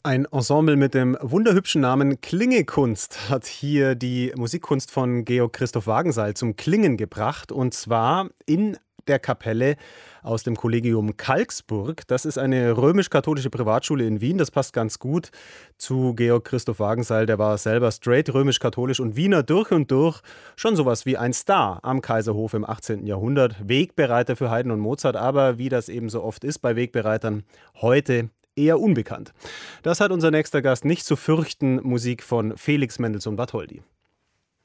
Ein Ensemble mit dem wunderhübschen Namen Klingekunst hat hier die Musikkunst von Georg Christoph Wagenseil zum Klingen gebracht, und zwar in der Kapelle aus dem Kollegium Kalksburg. Das ist eine römisch-katholische Privatschule in Wien. Das passt ganz gut zu Georg Christoph Wagenseil. Der war selber straight römisch-katholisch und Wiener durch und durch. Schon sowas wie ein Star am Kaiserhof im 18. Jahrhundert. Wegbereiter für Haydn und Mozart, aber wie das eben so oft ist bei Wegbereitern, heute eher unbekannt. Das hat unser nächster Gast nicht zu fürchten. Musik von Felix Mendelssohn Bartholdy.